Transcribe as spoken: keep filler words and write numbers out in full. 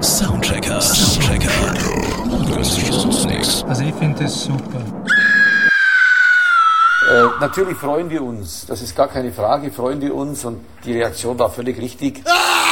Soundchecker. Soundchecker. Das ist sonst nichts. Also ich finde das super. Äh, natürlich freuen wir uns, das ist gar keine Frage, freuen wir uns und die Reaktion war völlig richtig. Ah!